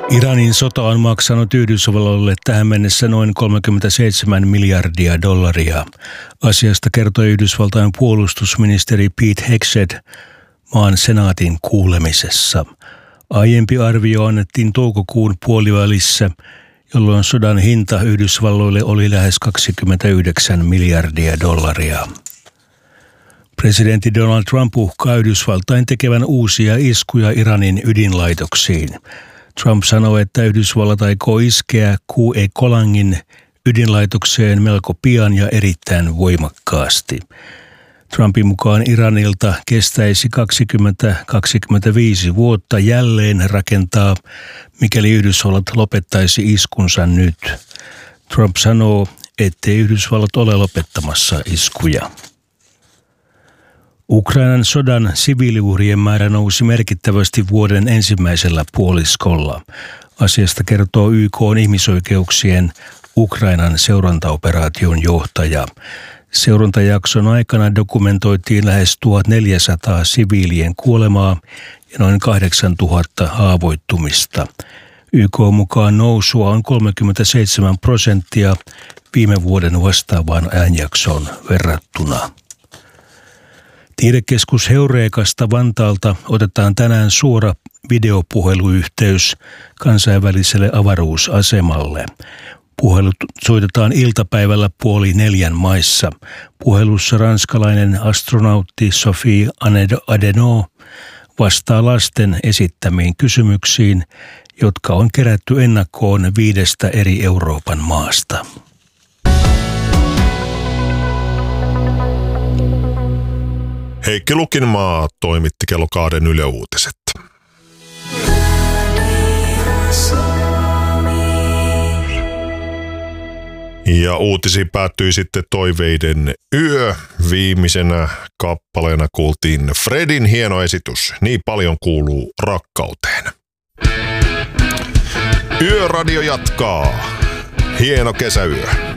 Iranin sota on maksanut Yhdysvalloille tähän mennessä noin 37 miljardia dollaria. Asiasta kertoi Yhdysvaltain puolustusministeri Pete Hegseth maan senaatin kuulemisessa. Aiempi arvio annettiin toukokuun puolivälissä, jolloin sodan hinta Yhdysvalloille oli lähes 29 miljardia dollaria. Presidentti Donald Trump uhkaa Yhdysvaltain tekevän uusia iskuja Iranin ydinlaitoksiin. Trump sanoi, että Yhdysvallat aikoo iskeä QE-Kolangin ydinlaitokseen melko pian ja erittäin voimakkaasti. Trumpin mukaan Iranilta kestäisi 20-25 vuotta jälleen rakentaa, mikäli Yhdysvallat lopettaisi iskunsa nyt. Trump sanoo, ettei Yhdysvallat ole lopettamassa iskuja. Ukrainan sodan siviiliuhrien määrä nousi merkittävästi vuoden ensimmäisellä puoliskolla. Asiasta kertoo YK:n ihmisoikeuksien Ukrainan seurantaoperaation johtaja. Seurantajakson aikana dokumentoitiin lähes 1400 siviilien kuolemaa ja noin 8000 haavoittumista. YK:n mukaan nousua on 37% viime vuoden vastaavaan ajanjaksoon verrattuna. Tiedekeskus Heurekasta Vantaalta otetaan tänään suora videopuheluyhteys kansainväliselle avaruusasemalle. Puhelut soitetaan iltapäivällä 3:30 maissa. Puhelussa ranskalainen astronautti Sophie Adenau vastaa lasten esittämiin kysymyksiin, jotka on kerätty ennakkoon 5 eri Euroopan maasta. Heikki Lukinmaa toimitti kello 2 Yle Uutiset. Ja uutisiin päättyi sitten Toiveiden yö. Viimeisenä kappaleena kuultiin Fredin hieno esitys. Niin paljon kuuluu rakkauteen. Yöradio jatkaa. Hieno kesäyö.